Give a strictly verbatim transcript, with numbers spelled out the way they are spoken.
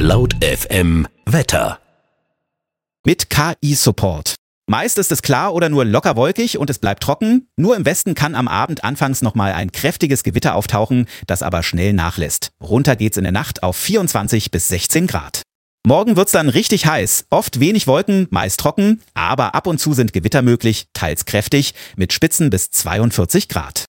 Laut F M Wetter. Mit K I-Support. Meist ist es klar oder nur locker wolkig und es bleibt trocken. Nur im Westen kann am Abend anfangs nochmal ein kräftiges Gewitter auftauchen, das aber schnell nachlässt. Runter geht's in der Nacht auf vierundzwanzig bis sechzehn Grad. Morgen wird's dann richtig heiß. Oft wenig Wolken, meist trocken, aber ab und zu sind Gewitter möglich, teils kräftig, mit Spitzen bis zweiundvierzig Grad.